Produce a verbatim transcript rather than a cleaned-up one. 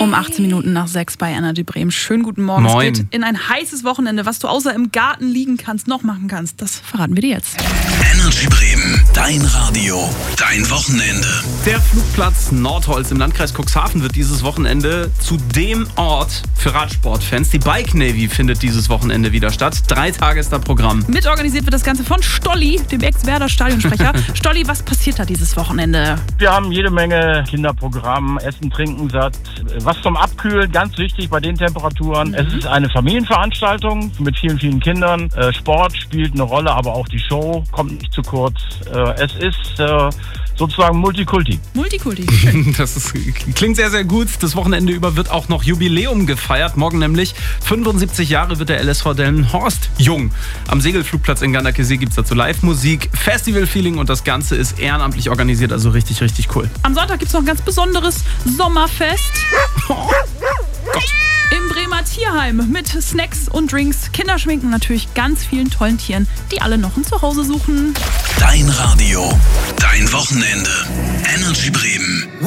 Um achtzehn Minuten nach sechs bei Energy Bremen. Schönen guten Morgen. Moin. Es geht in ein heißes Wochenende. Was du außer im Garten liegen kannst, noch machen kannst, das verraten wir dir jetzt. Energy Bremen, dein Radio, dein Wochenende. Der Flugplatz Nordholz im Landkreis Cuxhaven wird dieses Wochenende zu dem Ort für Radsportfans. Die Bike Navy findet dieses Wochenende wieder statt. Drei Tage ist da Programm. Mitorganisiert wird das Ganze von Stolli, dem Ex-Werder-Stadionsprecher. Stolli, was passiert da dieses Wochenende? Wir haben jede Menge Kinderprogramm, Essen, Trinken, satt, was zum Abkühlen, ganz wichtig bei den Temperaturen. Mhm. Es ist eine Familienveranstaltung mit vielen, vielen Kindern. Äh, Sport spielt eine Rolle, aber auch die Show kommt nicht zu kurz. Äh, es ist äh, sozusagen Multikulti. Multikulti. Das ist, klingt sehr, sehr gut. Das Wochenende über wird auch noch Jubiläum gefeiert. Morgen nämlich fünfundsiebzig Jahre wird der L S V Delmenhorst jung. Am Segelflugplatz in Gardakesee gibt es dazu Live-Musik, Festival-Feeling und das Ganze ist ehrenamtlich organisiert, also richtig, richtig cool. Am Sonntag gibt es noch ein ganz besonderes Sommerfest. Oh Gott. Im Bremer Tierheim mit Snacks und Drinks, Kinderschminken, natürlich ganz vielen tollen Tieren, die alle noch ein Zuhause suchen. Dein Radio, dein Wochenende. Energy Bremen.